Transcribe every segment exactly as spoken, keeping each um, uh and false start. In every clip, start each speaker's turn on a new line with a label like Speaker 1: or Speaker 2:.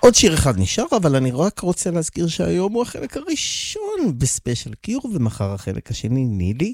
Speaker 1: עוד שיר אחד נשאר, אבל אני רק רוצה להזכיר שהיום הוא החלק הראשון בספיישל קיור, ומחר החלק השני. נילי?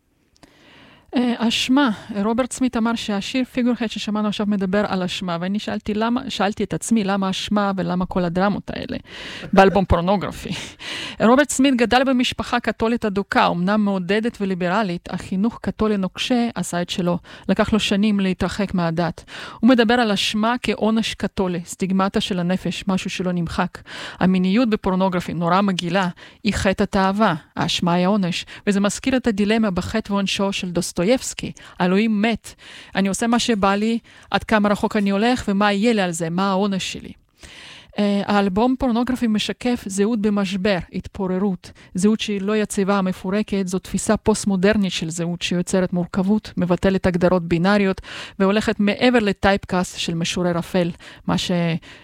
Speaker 2: אשמה, רוברט סמית אמר שהשיר פיגורהד ששמענו עכשיו מדבר על אשמה, ואני שאלתי, למה, שאלתי את עצמי למה אשמה ולמה כל הדרמות האלה באלבום פורנוגרפי. רוברט סמית גדל במשפחה קתולית אדוקה, אמנם מעודדת וליברלית, אך חינוך קתולי נוקשה עשה את שלו, לקח לו שנים להתרחק מהדת. הוא מדבר על אשמה כעונש קתולי, סטיגמטה של הנפש, משהו שלא נמחק. המיניות בפורנוגרפי נורא מגילה, היא חטא התאווה, האשמה היא העונש, וזה מזכיר את הדילמה בחטא ועונשו של דוסטויבסקי. אלוהים מת, אני עושה מה שבא לי, עד כמה רחוק אני הולך, ומה יהיה לי על זה, מה העונש שלי. Uh, האלבום פורנוגרפי משקף זהות במשבר, התפוררות, זהות שהיא לא יציבה, מפורקת, זו תפיסה פוסט-מודרנית של זהות שיוצרת מורכבות, מבטלת הגדרות בינאריות, והולכת מעבר לטייפקאסט של משורר אפל, מה ש...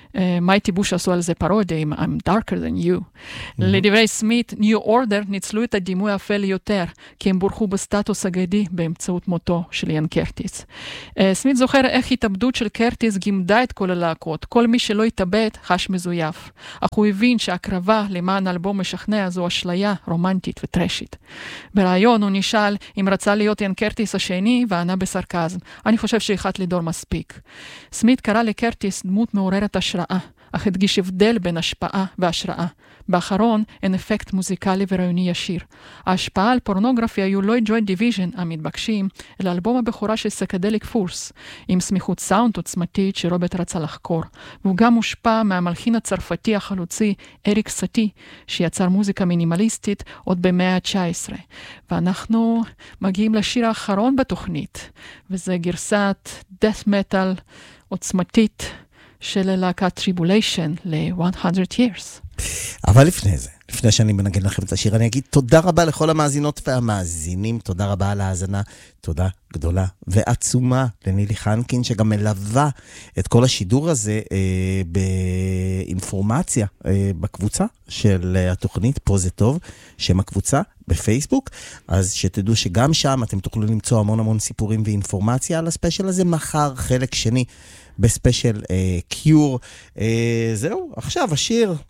Speaker 2: מייטי בוש עשו על זה פרודיה עם I'm darker than you. לדברי סמית, New Order ניצלו את הדימוי האפל יותר, כי הם בורחו בסטטוס אגדי באמצעות מותו של יאן קרטיס. סמית זוכר איך התאבדות של קרטיס גימדה את כל הלהקות. כל מי שלא התאבד חש מזויף. אך הוא הבין שהקרבה למען אלבום משכנע זו אשליה רומנטית וטרשית. ברעיון הוא נשאל אם רצה להיות יאן קרטיס השני, וענה בסרקזם. אני חושב שהחלט לדור מספיק. סמית קרא לקרטיס דמות מעוררת השראה, אך הדגיש הבדל בין השפעה והשראה. באחרון, אין אפקט מוזיקלי ורעיוני ישיר. ההשפעה על פורנוגרפיה היו לא ג'וי דיוויז'ן המתבקשים, אלא אלבום הבכורה של סקדליק פורס, עם סמיכות סאונד עוצמתית שרוברט רצה לחקור. והוא גם מושפע מהמלחין הצרפתי החלוצי אריק סאטי, שיצר מוזיקה מינימליסטית עוד במאה ה-תשע עשרה. ואנחנו מגיעים לשיר האחרון בתוכנית, וזה גרסת death metal עוצמתית, של להקת טריבוליישן ל-מאה years.
Speaker 1: אבל לפני זה, לפני שאני מנגן לכם את השיר, אני אגיד תודה רבה לכל המאזינות והמאזינים, תודה רבה על ההאזנה, תודה גדולה ועצומה לנילי חנקין, שגם מלווה את כל השידור הזה אה, באינפורמציה אה, בקבוצה של התוכנית, פה זה טוב, שם הקבוצה בפייסבוק, אז שתדעו שגם שם אתם תוכלו למצוא המון המון סיפורים ואינפורמציה על הספיישל הזה, מחר חלק שני, בספיישל קיור. זהו, עכשיו השיר